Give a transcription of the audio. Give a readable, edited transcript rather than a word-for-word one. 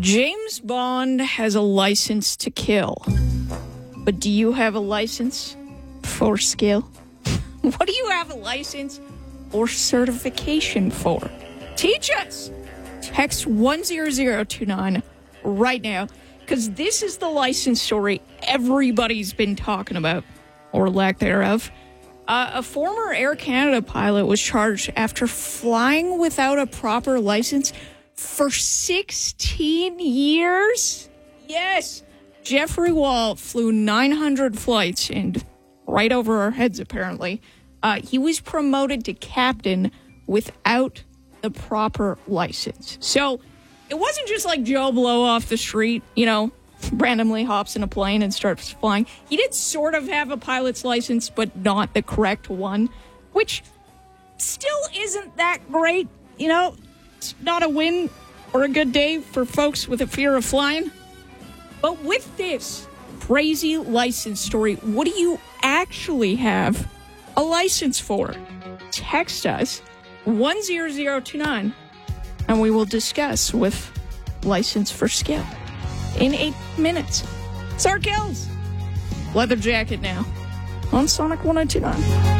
James Bond has a license to kill. But do you have a license for skill? What do you have a license or certification for? Teach us! Text 10029 right now, because this is the license story everybody's been talking about, or lack thereof. A former Air Canada pilot was charged after flying without a proper license for 16 years? Yes! Jeffrey Wall flew 900 flights, and right over our heads, apparently. He was promoted to captain without the proper license. So it wasn't just like Joe Blow off the street, randomly hops in a plane and starts flying. He did sort of have a pilot's license, but not the correct one, which still isn't that great. It's not a win or a good day for folks with a fear of flying. But with this crazy license story, what do you actually have a license for? Text us 10029 and we will discuss with License for Skill in 8 minutes. Sark Hills, Leather Jacket now on Sonic 102.9.